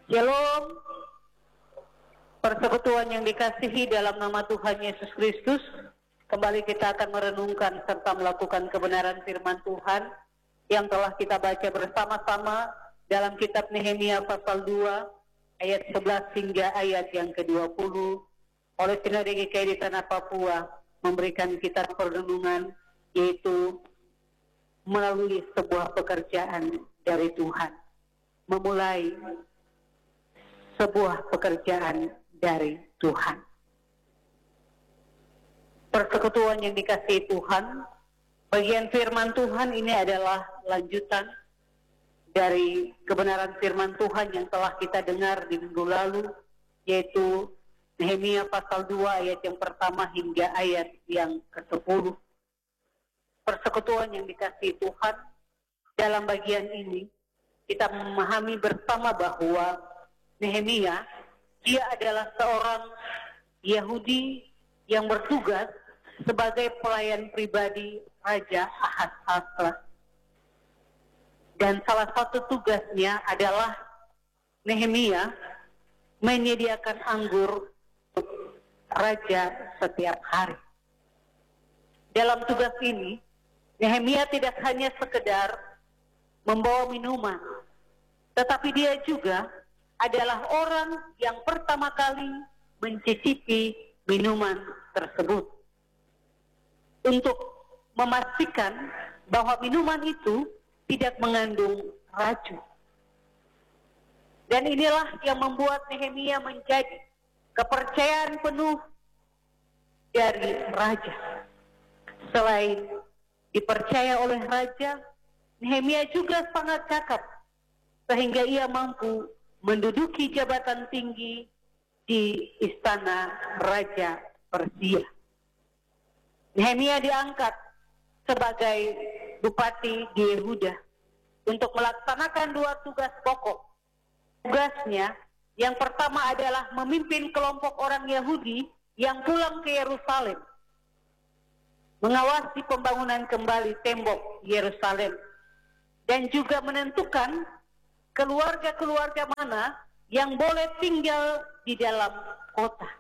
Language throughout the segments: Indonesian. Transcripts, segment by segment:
Shalom, persekutuan yang dikasihi dalam nama Tuhan Yesus Kristus. Kembali kita akan merenungkan serta melakukan kebenaran firman Tuhan yang telah kita baca bersama-sama dalam kitab Nehemia pasal 2 ayat 11 hingga ayat yang ke-20 oleh Sinode GKI di Tanah Papua, memberikan kita perenungan yaitu melalui sebuah pekerjaan dari Tuhan, memulai sebuah pekerjaan dari Tuhan. Persekutuan yang dikasihi Tuhan, bagian firman Tuhan ini adalah lanjutan dari kebenaran firman Tuhan yang telah kita dengar di minggu lalu, yaitu Nehemia pasal 2 ayat yang pertama hingga ayat yang ke-10. Persekutuan yang dikasihi Tuhan, dalam bagian ini kita memahami bersama bahwa Nehemia, dia adalah seorang Yahudi yang bertugas sebagai pelayan pribadi Raja Ahasverus. Dan salah satu tugasnya adalah Nehemia menyediakan anggur untuk Raja setiap hari. Dalam tugas ini, Nehemia tidak hanya sekedar membawa minuman, tetapi dia juga adalah orang yang pertama kali mencicipi minuman tersebut untuk memastikan bahwa minuman itu tidak mengandung racun. Dan inilah yang membuat Nehemia menjadi kepercayaan penuh dari raja. Selain dipercaya oleh raja, Nehemia juga sangat cakap sehingga ia mampu menduduki jabatan tinggi di istana Raja Persia. Nehemia diangkat sebagai bupati di Yehuda untuk melaksanakan dua tugas pokok. Tugasnya yang pertama adalah memimpin kelompok orang Yahudi yang pulang ke Yerusalem, mengawasi pembangunan kembali tembok Yerusalem, dan juga menentukan keluarga-keluarga mana yang boleh tinggal di dalam kota.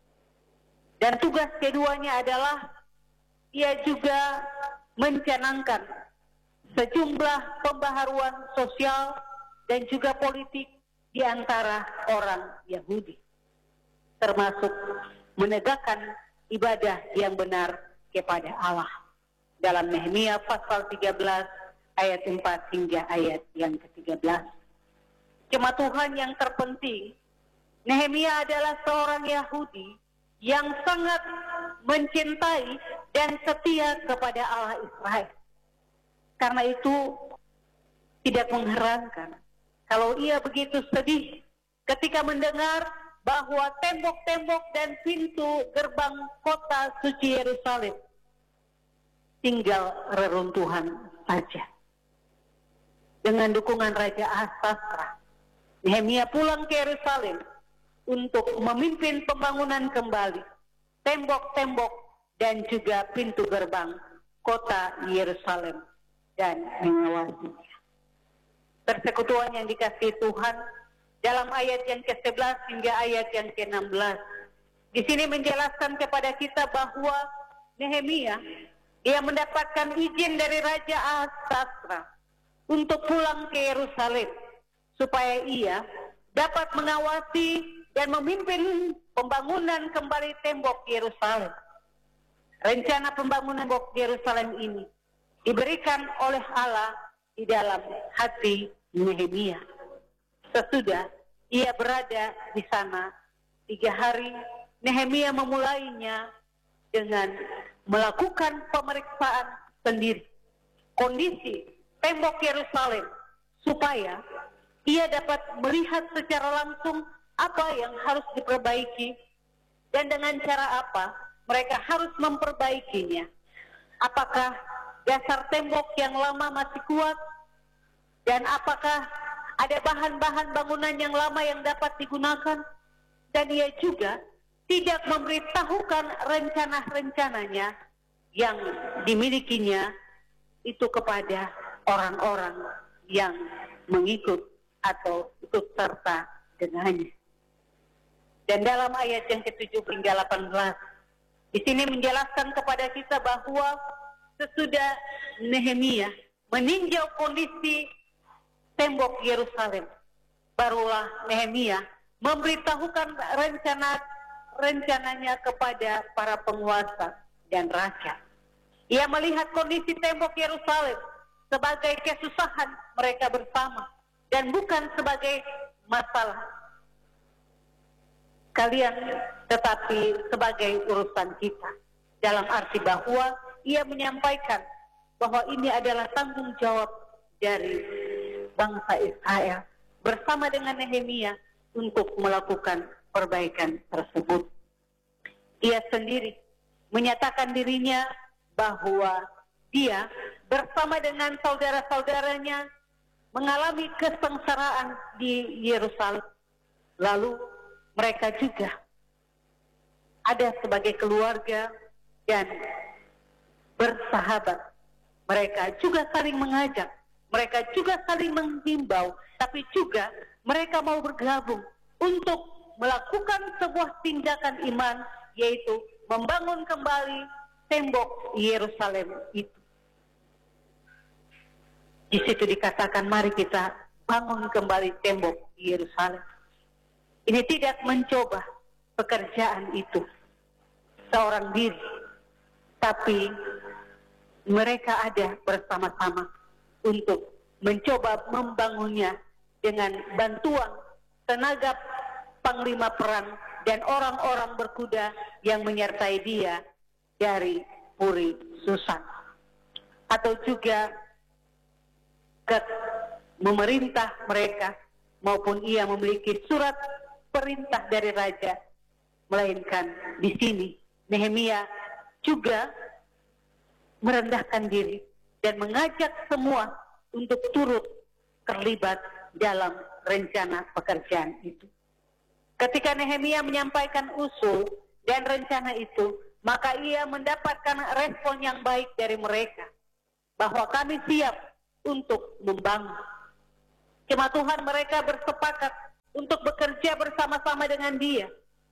Dan tugas keduanya adalah ia juga mencanangkan sejumlah pembaharuan sosial dan juga politik di antara orang Yahudi, termasuk menegakkan ibadah yang benar kepada Allah. Dalam Nehemia pasal 13 ayat 4 hingga ayat yang ke-13. Jemaat Tuhan yang terpenting, Nehemia adalah seorang Yahudi yang sangat mencintai dan setia kepada Allah Israel. Karena itu tidak mengherankan kalau ia begitu sedih ketika mendengar bahwa tembok-tembok dan pintu gerbang kota suci Yerusalem tinggal reruntuhan saja. Dengan dukungan Raja Ahasverus, Nehemia pulang ke Yerusalem untuk memimpin pembangunan kembali tembok-tembok dan juga pintu gerbang kota Yerusalem dan mengawasinya. Persekutuan yang dikasihi Tuhan, dalam ayat yang ke-11 hingga ayat yang ke-16, di sini menjelaskan kepada kita bahwa Nehemia ia mendapatkan izin dari Raja Ahasverus untuk pulang ke Yerusalem supaya ia dapat mengawasi dan memimpin pembangunan kembali tembok Yerusalem. Rencana pembangunan tembok Yerusalem ini diberikan oleh Allah di dalam hati Nehemia. Sesudah ia berada di sana 3 hari, Nehemia memulainya dengan melakukan pemeriksaan sendiri kondisi tembok Yerusalem supaya ia dapat melihat secara langsung apa yang harus diperbaiki dan dengan cara apa mereka harus memperbaikinya. Apakah dasar tembok yang lama masih kuat dan apakah ada bahan-bahan bangunan yang lama yang dapat digunakan, dan ia juga tidak memberitahukan rencana-rencananya yang dimilikinya itu kepada orang-orang yang mengikut atau ikut serta dengannya. Dan dalam ayat yang ke-7 hingga 18, di sini menjelaskan kepada kita bahwa sesudah Nehemia meninjau kondisi tembok Yerusalem, barulah Nehemia memberitahukan rencananya kepada para penguasa dan raja. Ia melihat kondisi tembok Yerusalem sebagai kesusahan mereka bersama dan bukan sebagai masalah kalian, tetapi sebagai urusan kita. Dalam arti bahwa ia menyampaikan bahwa ini adalah tanggung jawab dari bangsa Israel bersama dengan Nehemia untuk melakukan perbaikan tersebut. Ia sendiri menyatakan dirinya bahwa dia bersama dengan saudara-saudaranya mengalami kesengsaraan di Yerusalem. Lalu mereka juga ada sebagai keluarga dan bersahabat. Mereka juga saling mengajak, mereka juga saling menghimbau, tapi juga mereka mau bergabung untuk melakukan sebuah tindakan iman, yaitu membangun kembali tembok Yerusalem itu. Di situ dikatakan, mari kita bangun kembali tembok Yerusalem. Ini tidak mencoba pekerjaan itu seorang diri, tapi mereka ada bersama-sama untuk mencoba membangunnya dengan bantuan tenaga panglima perang dan orang-orang berkuda yang menyertai dia dari Puri Susan, atau juga memerintah mereka, maupun ia memiliki surat perintah dari raja. Melainkan di sini Nehemia juga merendahkan diri dan mengajak semua untuk turut terlibat dalam rencana pekerjaan itu. Ketika Nehemia menyampaikan usul dan rencana itu, maka ia mendapatkan respon yang baik dari mereka, bahwa kami siap untuk membangun. Cuma Tuhan, mereka bersepakat untuk bekerja bersama-sama dengan dia.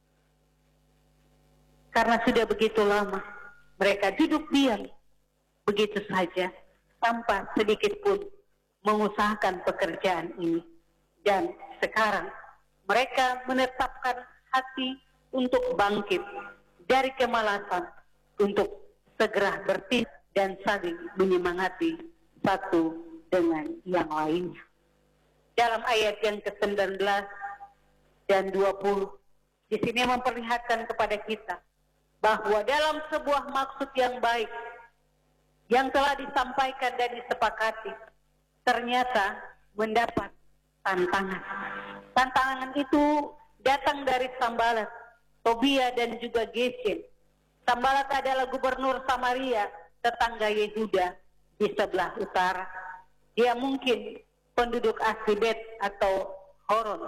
Karena sudah begitu lama mereka duduk diam begitu saja tanpa sedikit pun mengusahakan pekerjaan ini. Dan sekarang mereka menetapkan hati untuk bangkit dari kemalasan, untuk segera bertindak dan saling menyemangati satu dengan yang lainnya. Dalam ayat yang ke-19 dan 20, di sini memperlihatkan kepada kita bahwa dalam sebuah maksud yang baik yang telah disampaikan dan disepakati, ternyata mendapat tantangan. Tantangan itu datang dari Sanballat, Tobia, dan juga Geshem. Sanballat adalah gubernur Samaria, tetangga Yehuda di sebelah utara. Dia mungkin penduduk asli Bet atau Horon.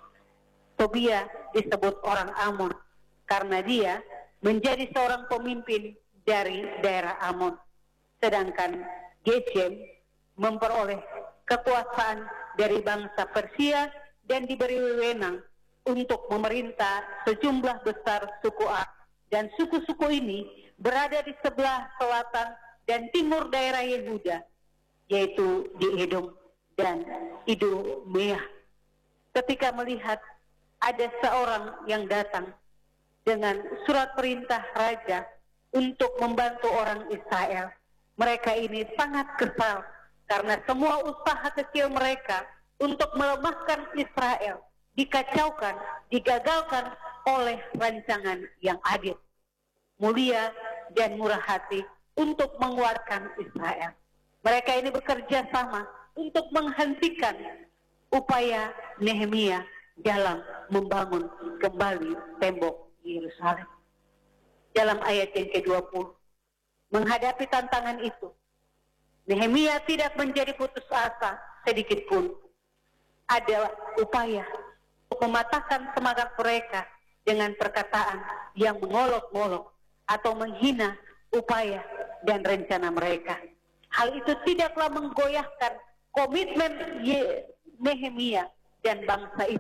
Tobia disebut orang Amon karena dia menjadi seorang pemimpin dari daerah Amon. Sedangkan Geshem memperoleh kekuasaan dari bangsa Persia dan diberi wewenang untuk memerintah sejumlah besar suku Arab. Dan suku-suku ini berada di sebelah selatan dan timur daerah Yehuda, yaitu di Edom dan Idumea. Ketika melihat ada seorang yang datang dengan surat perintah raja untuk membantu orang Israel, mereka ini sangat kesal karena semua usaha kecil mereka untuk melemahkan Israel dikacaukan, digagalkan oleh rancangan yang adil, mulia, dan murah hati untuk menguatkan Israel. Mereka ini bekerja sama untuk menghentikan upaya Nehemia dalam membangun kembali tembok Yerusalem. Dalam ayat yang ke-20, menghadapi tantangan itu, Nehemia tidak menjadi putus asa sedikit pun. Ada upaya untuk mematahkan semangat mereka dengan perkataan yang mengolok-olok atau menghina upaya dan rencana mereka. Hal itu tidaklah menggoyahkan komitmen Nehemia dan bangsa itu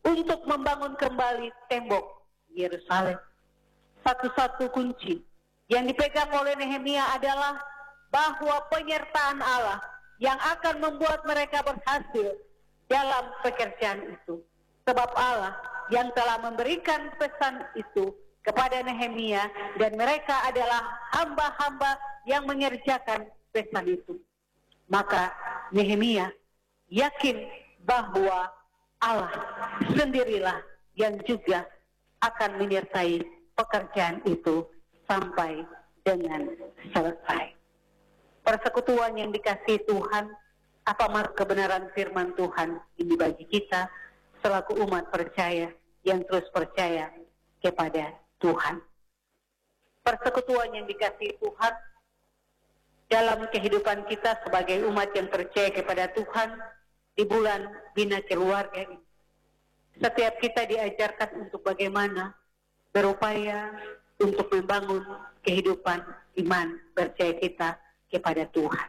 untuk membangun kembali tembok Yerusalem. Satu-satu kunci yang dipegang oleh Nehemia adalah bahwa penyertaan Allah yang akan membuat mereka berhasil dalam pekerjaan itu. Sebab Allah yang telah memberikan pesan itu kepada Nehemia, dan mereka adalah hamba-hamba yang mengerjakan pesan itu. Maka Nehemia yakin bahwa Allah sendirilah yang juga akan menyertai pekerjaan itu sampai dengan selesai. Persekutuan yang dikasihi Tuhan, apa makna kebenaran firman Tuhan ini bagi kita selaku umat percaya yang terus percaya kepada Tuhan. Persekutuan yang dikasihi Tuhan dalam kehidupan kita sebagai umat yang percaya kepada Tuhan di bulan Bina Keluarga ini. Setiap kita diajarkan untuk bagaimana berupaya untuk membangun kehidupan iman percaya kita kepada Tuhan.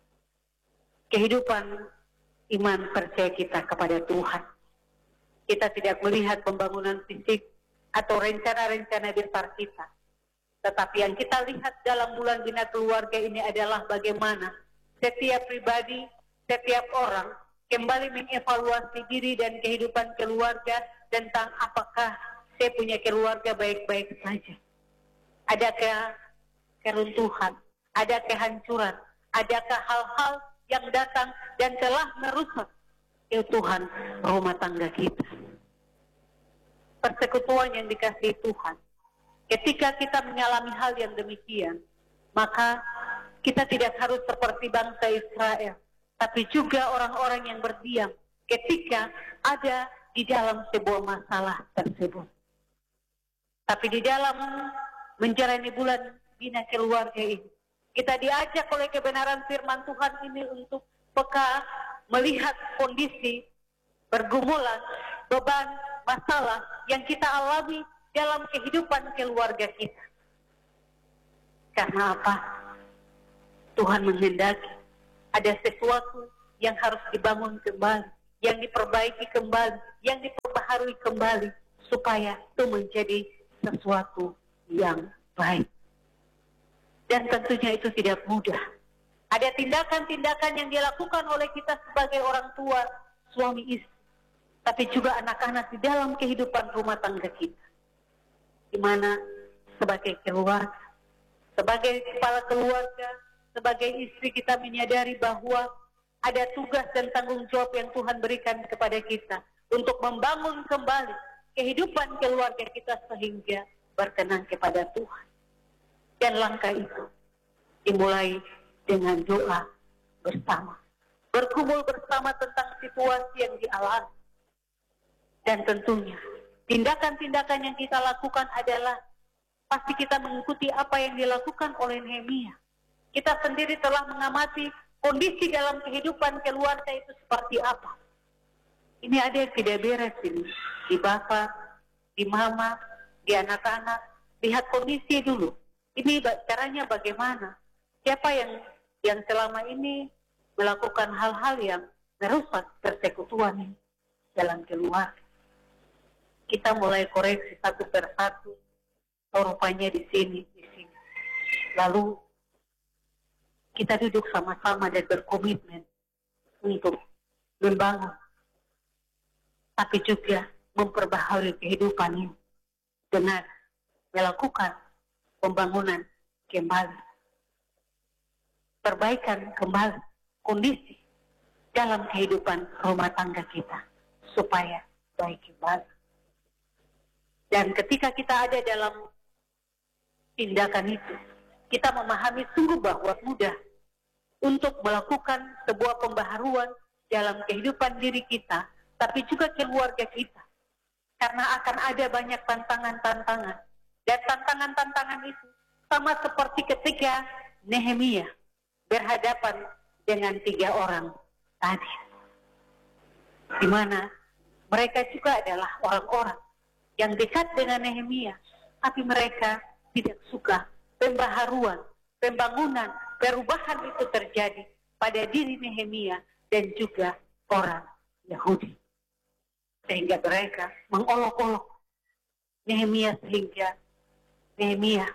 Kehidupan iman percaya kita kepada Tuhan. Kita tidak melihat pembangunan fisik atau rencana-rencana besar kita. Tetapi yang kita lihat dalam bulan Bina Keluarga ini adalah bagaimana setiap pribadi, setiap orang kembali mengevaluasi diri dan kehidupan keluarga tentang apakah saya punya keluarga baik-baik saja. Adakah keruntuhan, ada kehancuran, adakah hal-hal yang datang dan telah merusak keutuhan rumah tangga kita. Persekutuan yang dikasihi Tuhan, ketika kita mengalami hal yang demikian, maka kita tidak harus seperti bangsa Israel, tapi juga orang-orang yang berdiam ketika ada di dalam sebuah masalah tersebut. Tapi di dalam menjalani bulan Bina Keluarga ini, kita diajak oleh kebenaran firman Tuhan ini untuk peka melihat kondisi pergumulan, beban, masalah yang kita alami dalam kehidupan keluarga kita. Karena apa? Tuhan menghendaki ada sesuatu yang harus dibangun kembali, yang diperbaiki kembali, yang diperbaharui kembali, supaya itu menjadi sesuatu yang baik. Dan tentunya itu tidak mudah. Ada tindakan-tindakan yang dilakukan oleh kita sebagai orang tua, suami istri, tapi juga anak-anak di dalam kehidupan rumah tangga kita. Di mana sebagai keluarga, sebagai kepala keluarga, sebagai istri kita menyadari bahwa ada tugas dan tanggung jawab yang Tuhan berikan kepada kita untuk membangun kembali kehidupan keluarga kita sehingga berkenan kepada Tuhan. Dan langkah itu dimulai dengan doa bersama, berkumpul bersama tentang situasi yang dialami. Dan tentunya tindakan-tindakan yang kita lakukan adalah pasti kita mengikuti apa yang dilakukan oleh Nehemia. Kita sendiri telah mengamati kondisi dalam kehidupan keluarga itu seperti apa. Ini ada yang tidak beres ini, di bapak, di mama, di anak-anak. Lihat kondisi dulu. Ini caranya bagaimana? Siapa yang selama ini melakukan hal-hal yang merusak persekutuan ini dalam keluarga? Kita mulai koreksi satu persatu, rupanya di sini. Lalu kita duduk sama-sama dan berkomitmen untuk membangun, tapi juga memperbaharui kehidupan ini dengan melakukan pembangunan kembali, perbaikan kembali kondisi dalam kehidupan rumah tangga kita supaya baik kembali. Dan ketika kita ada dalam tindakan itu, kita memahami sungguh bahwa mudah untuk melakukan sebuah pembaharuan dalam kehidupan diri kita, tapi juga keluarga kita. Karena akan ada banyak tantangan-tantangan. Dan tantangan-tantangan itu sama seperti ketika Nehemia berhadapan dengan 3 orang tadi. Di mana mereka juga adalah orang-orang yang dekat dengan Nehemia, tapi mereka tidak suka pembaharuan, pembangunan, perubahan itu terjadi pada diri Nehemia dan juga orang Yahudi. Sehingga mereka mengolok-olok Nehemia, sehingga Nehemia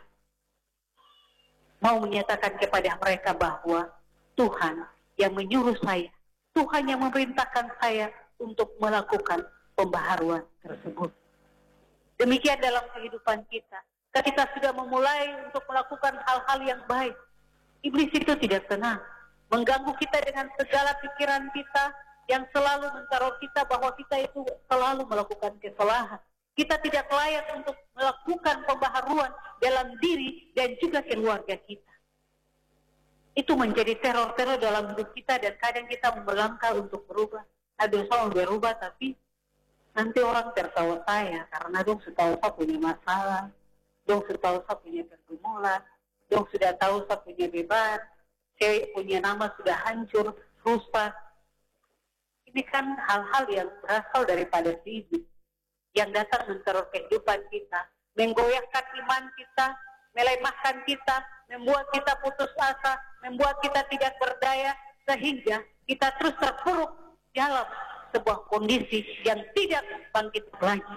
mau menyatakan kepada mereka bahwa Tuhan yang menyuruh saya, Tuhan yang memerintahkan saya untuk melakukan pembaharuan tersebut. Demikian dalam kehidupan kita. Ketika kita sudah memulai untuk melakukan hal-hal yang baik, iblis itu tidak tenang, mengganggu kita dengan segala pikiran kita yang selalu menteror kita bahwa kita itu selalu melakukan kesalahan. Kita tidak layak untuk melakukan pembaharuan dalam diri dan juga keluarga kita. Itu menjadi teror-teror dalam hidup kita, dan kadang kita melangkah untuk berubah. Ada mau berubah, tapi nanti orang tertawa saya karena dong sudah tahu saya punya masalah, dong sudah tahu saya punya pergumulan, dong sudah tahu saya punya beban, saya punya nama sudah hancur, rusak. Ini kan hal-hal yang berasal daripada si iblis yang datang menteror kehidupan kita, menggoyahkan iman kita, melemahkan kita, membuat kita putus asa, membuat kita tidak berdaya, sehingga kita terus terpuruk dalam sebuah kondisi yang tidak bangkit lagi.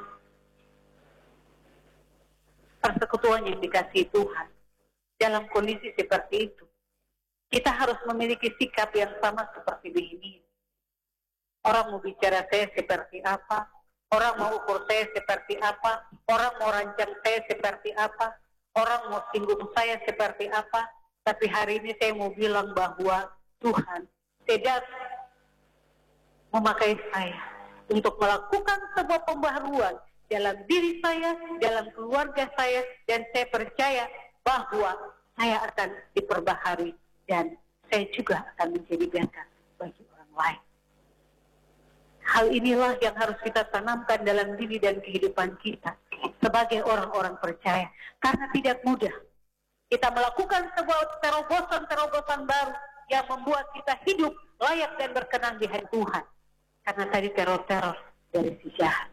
Persekutuan yang dikasihi Tuhan, dalam kondisi seperti itu, kita harus memiliki sikap yang sama seperti Nehemia. Orang mau bicara saya seperti apa, orang mau ukur saya seperti apa, orang mau rancang saya seperti apa, orang mau singgung saya seperti apa, tapi hari ini saya mau bilang bahwa Tuhan sedang memakai saya untuk melakukan sebuah pembaharuan dalam diri saya, dalam keluarga saya, dan saya percaya bahwa saya akan diperbaharui dan saya juga akan menjadi berkat bagi orang lain. Hal inilah yang harus kita tanamkan dalam diri dan kehidupan kita sebagai orang-orang percaya. Karena tidak mudah kita melakukan sebuah terobosan-terobosan baru yang membuat kita hidup layak dan berkenan di hadapan Tuhan. Karena tadi teror-teror dari si jahat.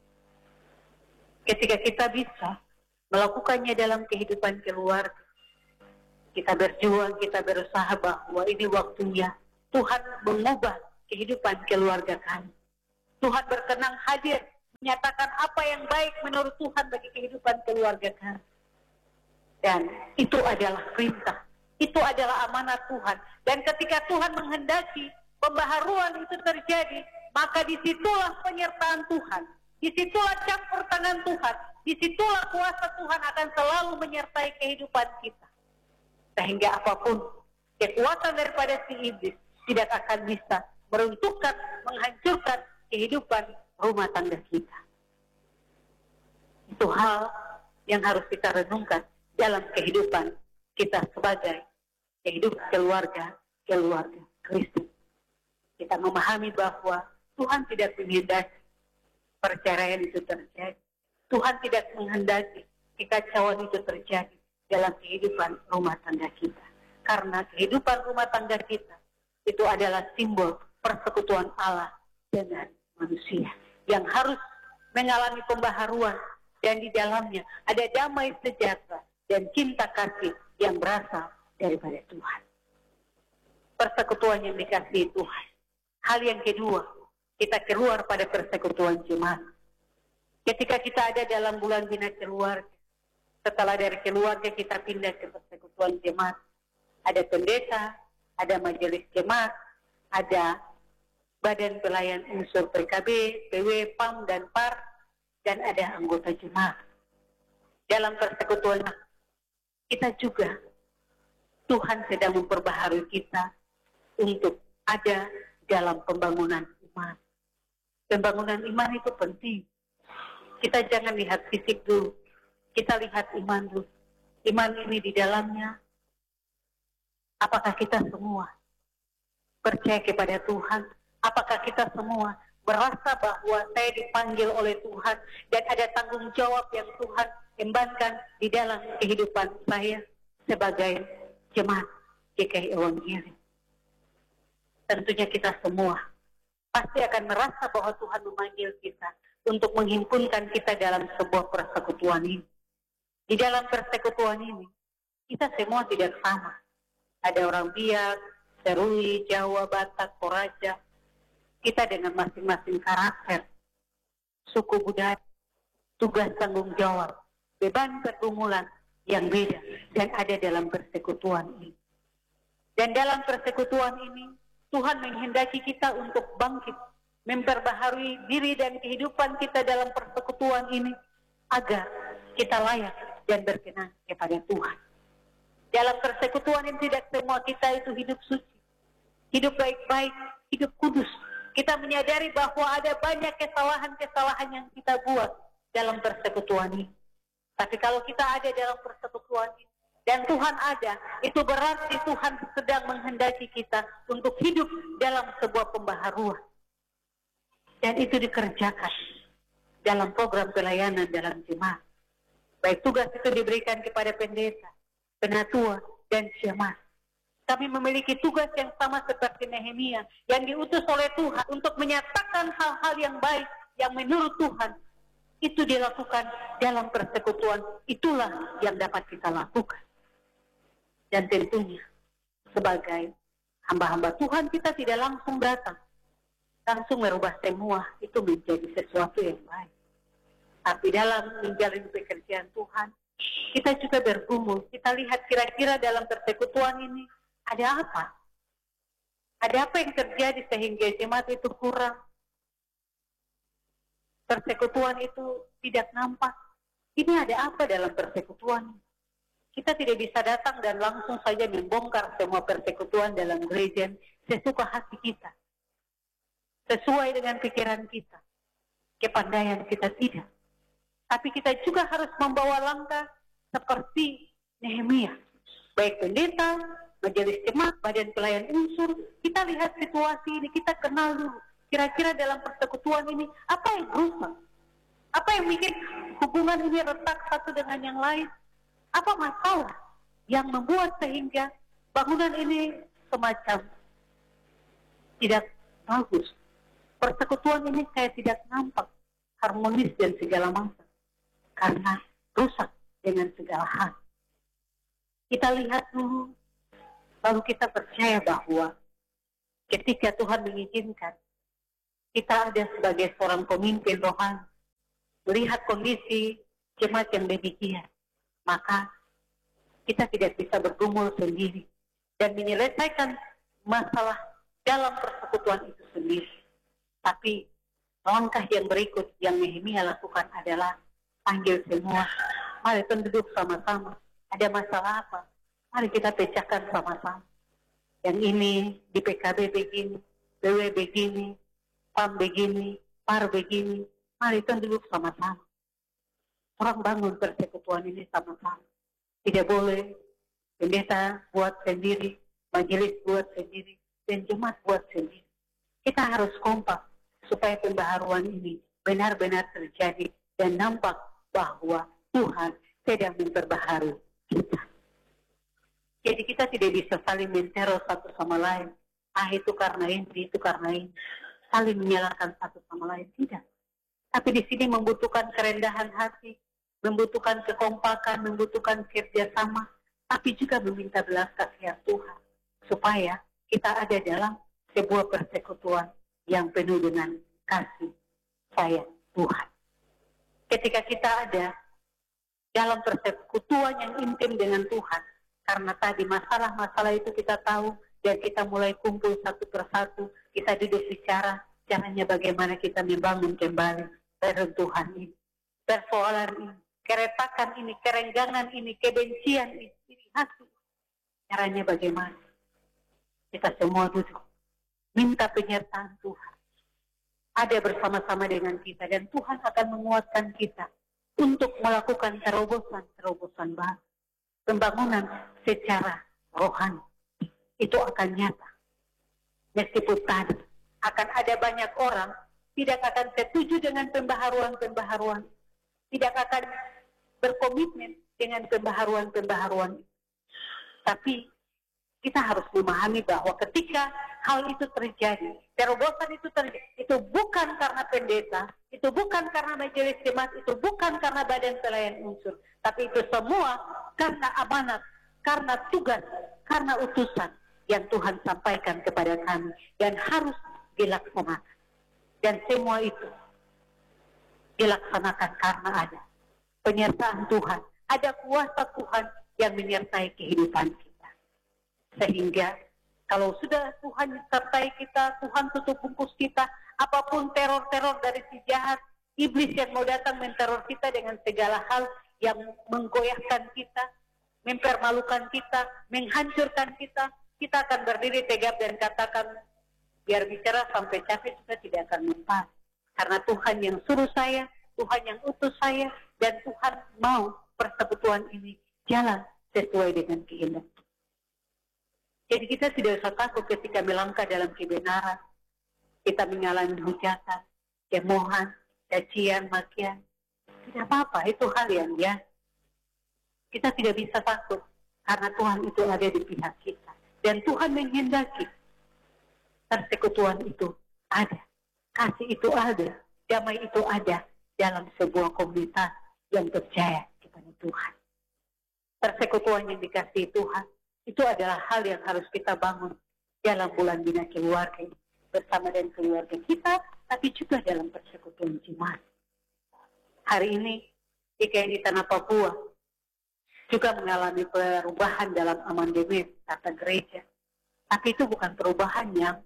Ketika kita bisa melakukannya dalam kehidupan keluarga, kita berjuang, kita berusaha bahwa ini waktunya Tuhan mengubah kehidupan keluarga kami. Tuhan berkenan hadir, menyatakan apa yang baik menurut Tuhan bagi kehidupan keluarga kami. Dan itu adalah perintah, itu adalah amanat Tuhan. Dan ketika Tuhan menghendaki pembaharuan itu terjadi, maka disitulah penyertaan Tuhan, disitulah campur tangan Tuhan, disitulah kuasa Tuhan akan selalu menyertai kehidupan kita. Sehingga apapun kekuatan daripada si iblis tidak akan bisa meruntuhkan, menghancurkan kehidupan rumah tangga kita. Itu hal yang harus kita renungkan dalam kehidupan kita sebagai kehidupan keluarga Kristus. Kita memahami bahwa Tuhan tidak menghendaki perceraian itu terjadi. Tuhan tidak menghendaki kekacauan itu terjadi dalam kehidupan rumah tangga kita. Karena kehidupan rumah tangga kita itu adalah simbol persekutuan Allah dengan manusia yang harus mengalami pembaharuan, dan di dalamnya ada damai sejahtera dan cinta kasih yang berasal daripada Tuhan. Persekutuan yang dikasihi Tuhan. Hal yang kedua, kita keluar pada persekutuan jemaat. Ketika kita ada dalam bulan bina keluarga, setelah dari keluarga kita pindah ke persekutuan jemaat, ada pendeta, ada majelis jemaat, ada badan pelayan unsur PKB, PW, PAM, dan PAR, dan ada anggota jemaat. Dalam persekutuan kita juga, Tuhan sedang memperbaharui kita untuk ada dalam pembangunan iman. Pembangunan iman itu penting. Kita jangan lihat fisik dulu, kita lihat iman dulu. Iman ini di dalamnya, apakah kita semua percaya kepada Tuhan? Apakah kita semua merasa bahwa saya dipanggil oleh Tuhan dan ada tanggung jawab yang Tuhan embankan di dalam kehidupan saya sebagai jemaat GKI Evangeli? Tentunya kita semua pasti akan merasa bahwa Tuhan memanggil kita untuk menghimpunkan kita dalam sebuah persekutuan ini. Di dalam persekutuan ini, kita semua tidak sama. Ada orang Biak, Serui, Jawa, Batak, Toraja. Kita dengan masing-masing karakter. suku budaya, tugas tanggung jawab, beban pergumulan yang beda dan ada dalam persekutuan ini. Dan dalam persekutuan ini, Tuhan menghendaki kita untuk bangkit, memperbaharui diri dan kehidupan kita dalam persekutuan ini, agar kita layak dan berkenan kepada Tuhan. Dalam persekutuan ini tidak semua kita itu hidup suci, hidup baik-baik, hidup kudus. Kita menyadari bahwa ada banyak kesalahan-kesalahan yang kita buat dalam persekutuan ini. Tapi kalau kita ada dalam persekutuan ini, dan Tuhan ada, itu berarti Tuhan sedang menghendaki kita untuk hidup dalam sebuah pembaharuan. Dan itu dikerjakan dalam program pelayanan dalam jemaat. Baik tugas itu diberikan kepada pendeta, penatua, dan jemaat. Kami memiliki tugas yang sama seperti Nehemia yang diutus oleh Tuhan untuk menyatakan hal-hal yang baik yang menurut Tuhan itu dilakukan dalam persekutuan. Itulah yang dapat kita lakukan. Dan tentunya sebagai hamba-hamba Tuhan kita tidak langsung datang, langsung merubah semua itu menjadi sesuatu yang baik. Tapi dalam menjalani pekerjaan Tuhan, kita juga bergumul. Kita lihat kira-kira dalam persekutuan ini ada apa? Ada apa yang terjadi sehingga jemaat itu kurang? Persekutuan itu tidak nampak. Ini ada apa dalam persekutuan? Kita tidak bisa datang dan langsung saja membongkar semua persekutuan dalam gereja sesuka hati kita. Sesuai dengan pikiran kita. Kepandaian kita tidak. Tapi kita juga harus membawa langkah seperti Nehemia. Baik pendeta, majelis jemaat, badan pelayan unsur, kita lihat situasi ini, kita kenal dulu. Kira-kira dalam persekutuan ini, apa yang rusak? Apa yang bikin hubungan ini retak satu dengan yang lain? Apa masalah yang membuat sehingga bangunan ini semacam tidak bagus? Persekutuan ini kayak tidak nampak harmonis dan segala macam. Karena rusak dengan segala hal. Kita lihat dulu, lalu kita percaya bahwa ketika Tuhan mengizinkan kita ada sebagai seorang pemimpin rohani, melihat kondisi jemaat yang demikian, maka kita tidak bisa bergumul sendiri dan menyelesaikan masalah dalam persekutuan itu sendiri. Tapi langkah yang berikut yang Nehemia lakukan adalah panggil semua, mari kita duduk sama-sama. Ada masalah apa? Mari kita pecahkan sama-sama. Yang ini di PKB begini, BW begini, PAM begini, PAR begini. Mari kita duduk sama-sama. Orang bangun persekutuan ini sama-sama. Tidak boleh pendeta buat sendiri, majelis buat sendiri, dan jemaat buat sendiri. Kita harus kompak supaya pembaharuan ini benar-benar terjadi dan nampak bahwa Tuhan sedang memperbaharui kita. Jadi kita tidak bisa saling menteror satu sama lain. Itu karena ini, itu karena ini. Saling menyalahkan satu sama lain. Tidak. Tapi di sini membutuhkan kerendahan hati, membutuhkan kekompakan, membutuhkan kerjasama, tapi juga meminta belas kasihan Tuhan. Supaya kita ada dalam sebuah persekutuan yang penuh dengan kasih sayang Tuhan. Ketika kita ada dalam persekutuan yang intim dengan Tuhan, karena tadi masalah-masalah itu kita tahu, dan kita mulai kumpul satu persatu, kita duduk bicara, caranya bagaimana kita membangun kembali reruntuhan ini, persoalan ini, keretakan ini, kerenggangan ini, kebencian ini, hati. Caranya bagaimana? Kita semua duduk, minta penyertaan Tuhan. Ada bersama-sama dengan kita dan Tuhan akan menguatkan kita untuk melakukan terobosan baru. Pembangunan secara rohani itu akan nyata. Meskipun tadi akan ada banyak orang tidak akan setuju dengan pembaharuan, tidak akan berkomitmen dengan pembaharuan. Tapi kita harus memahami bahwa ketika hal itu terjadi, terobosan itu terjadi, itu bukan karena pendeta, itu bukan karena majelis jemaat, itu bukan karena badan pelayan unsur, tapi itu semua karena amanat, karena tugas, karena utusan yang Tuhan sampaikan kepada kami dan harus dilaksanakan. Dan semua itu dilaksanakan karena ada penyertaan Tuhan, ada kuasa Tuhan yang menyertai kehidupan kita. Sehingga kalau sudah Tuhan sertai kita, Tuhan tutup bungkus kita, apapun teror-teror dari si jahat, iblis yang mau datang menteror kita dengan segala hal yang menggoyahkan kita, mempermalukan kita, menghancurkan kita, kita akan berdiri tegap dan katakan, biar bicara sampai capek juga tidak akan mempan. Karena Tuhan yang suruh saya, Tuhan yang utus saya, dan Tuhan mau persekutuan ini jalan sesuai dengan kehendak. Jadi kita tidak usah takut ketika melangkah dalam kebenaran. Kita mengalami hujatan, cemoohan, cacian, makian. Tidak apa-apa, itu hal yang biasa. Kita tidak bisa takut karena Tuhan itu ada di pihak kita. Dan Tuhan menghendaki persekutuan itu ada. Kasih itu ada. Damai itu ada dalam sebuah komunitas yang percaya kepada Tuhan. Persekutuan yang dikasihi Tuhan itu adalah hal yang harus kita bangun dalam bulan bina keluarga bersama dengan keluarga kita, tapi juga dalam persekutuan jemaat. Hari ini GKI di Tanah Papua juga mengalami perubahan dalam amandemen tata gereja. Tapi itu bukan perubahan yang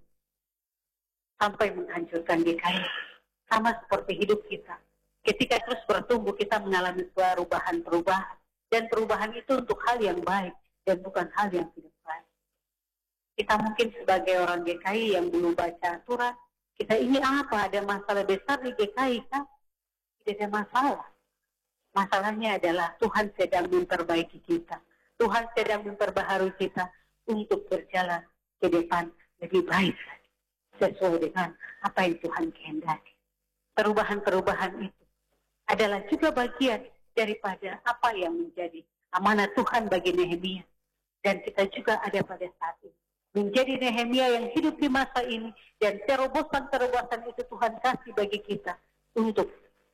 sampai menghancurkan GKI. Sama seperti hidup kita. Ketika terus bertumbuh, kita mengalami perubahan-perubahan. Dan perubahan itu untuk hal yang baik dan bukan hal yang tidak baik. Kita mungkin sebagai orang GKI yang belum baca aturan, kita ini apa? Ada masalah besar di GKI kan? Tidak ada masalah. Masalahnya adalah Tuhan sedang memperbaiki kita. Tuhan sedang memperbaharui kita untuk berjalan ke depan lebih baik sesuai dengan apa yang Tuhan kehendaki. Perubahan-perubahan itu adalah juga bagian daripada apa yang menjadi amanat Tuhan bagi Nehemia. Dan kita juga ada pada saat ini. Menjadi Nehemia yang hidup di masa ini. Dan terobosan-terobosan itu Tuhan kasih bagi kita untuk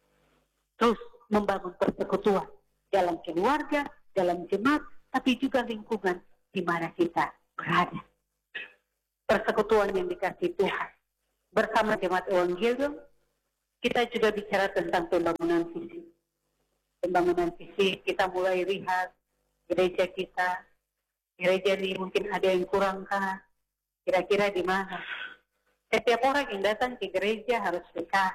terus membangun persekutuan dalam keluarga, dalam jemaat, tapi juga lingkungan di mana kita berada. Persekutuan yang dikasih Tuhan. Bersama jemaat Evangelium, kita juga bicara tentang pembangunan fisik. Pembangunan fisik, kita mulai lihat gereja kita. Gereja ini mungkin ada yang kurang kah? Kira-kira di mana? Setiap orang yang datang ke gereja harus dekat.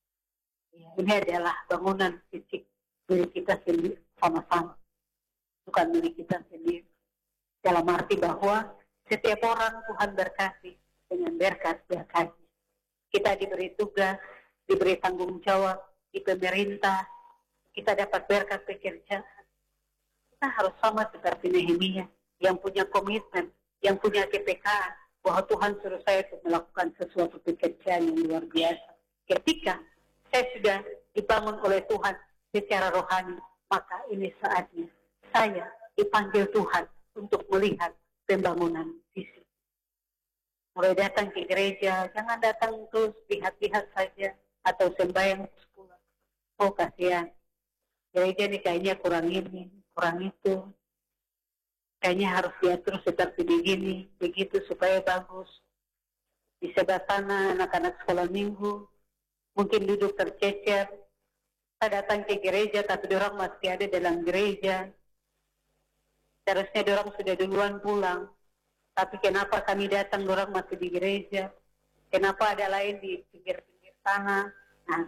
Ya, ini adalah bangunan fisik milik kita sendiri sama-sama. Bukan milik kita sendiri. Dalam arti bahwa setiap orang Tuhan berkasih dengan berkat-berkat. Kita diberi tugas, diberi tanggung jawab di pemerintah. Kita dapat berkat pekerjaan. Kita harus sama seperti Nehemia yang punya komitmen, yang punya kepekaan bahwa Tuhan suruh saya untuk melakukan sesuatu pekerjaan yang luar biasa. Ketika saya sudah dibangun oleh Tuhan secara rohani, maka ini saatnya saya dipanggil Tuhan untuk melihat pembangunan fisik. Mulai datang ke gereja, jangan datang terus lihat-lihat saja atau sembahyang sekolah. Oh kasihan, gereja ini kayaknya kurang ini, kurang itu. Kayaknya harus diatur seperti begini, begitu supaya bagus. Di sebelah sana anak-anak sekolah minggu, mungkin duduk tercecer. Kita datang ke gereja, tapi orang masih ada dalam gereja. Seharusnya orang sudah duluan pulang. Tapi kenapa kami datang, orang masih di gereja? Kenapa ada lain di pinggir-pinggir sana? Nah,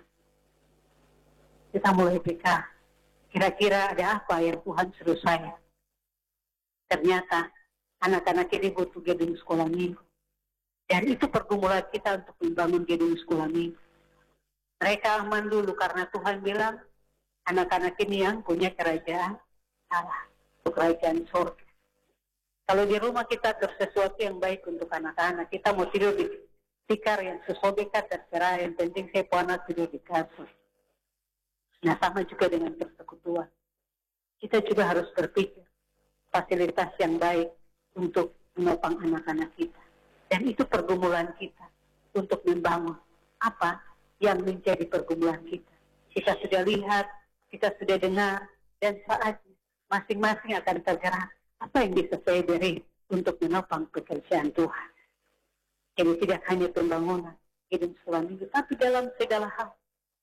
kita mulai peka. Kira-kira ada apa yang Tuhan suruh saya? Ternyata anak-anak ini butuh gedung sekolah minggu. Dan itu pergumulan kita untuk membangun gedung sekolah minggu. Mereka aman dulu karena Tuhan bilang anak-anak ini yang punya kerajaan Allah, kerajaan surga. Kalau di rumah kita terus sesuatu yang baik untuk anak-anak, kita mau tidur di tikar yang sesobekan terserah, yang penting saya punya anak tidur di kasur. Nah sama juga dengan persekutuan. Kita juga harus berpikir fasilitas yang baik untuk menopang anak-anak kita. Dan itu pergumulan kita untuk membangun apa yang menjadi pergumulan kita. Kita sudah lihat, kita sudah dengar, dan saatnya masing-masing akan tergerak apa yang bisa saya beri untuk menopang pekerjaan Tuhan. Jadi tidak hanya pembangunan gedung sekolah minggu, tapi dalam segala hal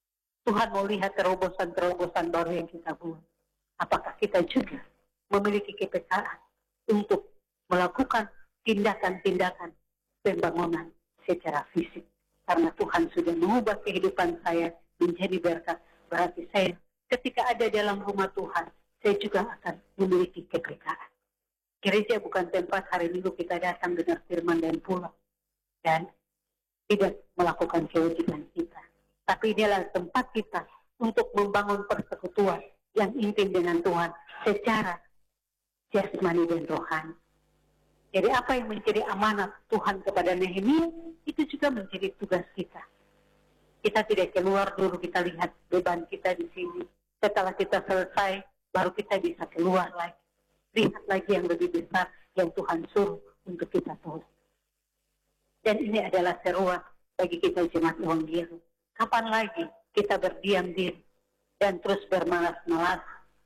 Tuhan mau lihat terobosan-terobosan baru yang kita buat. Apakah kita juga memiliki kepekaan untuk melakukan tindakan-tindakan pembangunan secara fisik. Karena Tuhan sudah mengubah kehidupan saya menjadi berkat. Berarti saya ketika ada dalam rumah Tuhan, saya juga akan memiliki kepekaan. Gereja bukan tempat hari Minggu kita datang dengar firman dan pulang. Dan tidak melakukan kewajiban kita. Tapi ini adalah tempat kita untuk membangun persekutuan yang intim dengan Tuhan secara jasmani dan rohani. Jadi apa yang menjadi amanat Tuhan kepada Nehemia, itu juga menjadi tugas kita. Kita tidak keluar dulu, kita lihat beban kita di sini. Setelah kita selesai, baru kita bisa keluar lagi. Lihat lagi yang lebih besar yang Tuhan suruh untuk kita tolong. Dan ini adalah seruan bagi kita jemaat Evangelium. Kapan lagi kita berdiam diri dan terus bermalas-malas?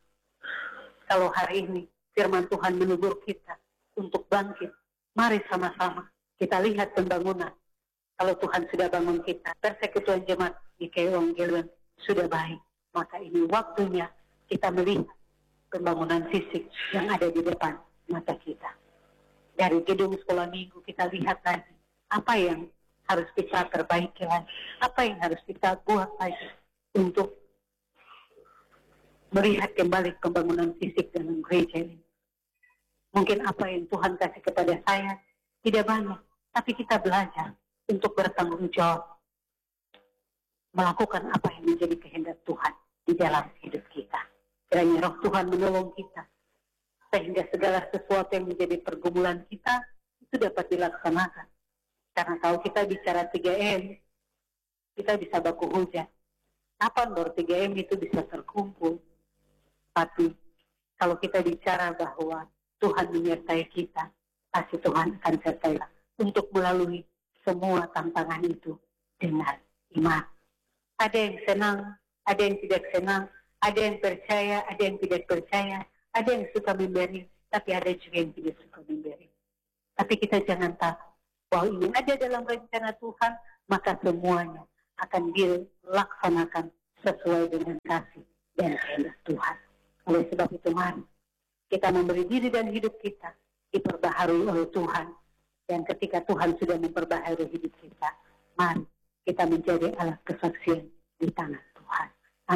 Kalau hari ini firman Tuhan menegur kita untuk bangkit, mari sama-sama kita lihat pembangunan. Kalau Tuhan sudah bangun kita, persekutuan jemaat di Evangelium sudah baik, maka ini waktunya kita melihat pembangunan fisik yang ada di depan mata kita. Dari gedung sekolah minggu kita lihat lagi apa yang harus kita perbaiki lagi, apa yang harus kita buat lagi untuk melihat kembali pembangunan fisik dalam gereja ini. Mungkin apa yang Tuhan kasih kepada saya tidak banyak, tapi kita belajar untuk bertanggung jawab melakukan apa yang menjadi kehendak Tuhan di dalam hidup kita. Kiranya roh Tuhan menolong kita sehingga segala sesuatu yang menjadi pergumulan kita itu dapat dilaksanakan. Karena kalau kita bicara 3M, kita bisa baku hujan. Kapan baru 3M itu bisa terkumpul? Tapi kalau kita bicara bahwa Tuhan menyertai kita, pasti Tuhan akan sertai untuk melalui semua tantangan itu dengan iman. Ada yang senang, ada yang tidak senang, ada yang percaya, ada yang tidak percaya, ada yang suka memberi, tapi ada juga yang tidak suka memberi. Tapi kita jangan takut bahwa ini ada dalam rencana Tuhan, maka semuanya akan dilaksanakan sesuai dengan kasih dan kehendak Tuhan. Oleh sebab itu mari kita memberi diri dan hidup kita diperbaharui oleh Tuhan. Dan ketika Tuhan sudah memperbaharui hidup kita, mari kita menjadi alat kesaksian di tangan Tuhan.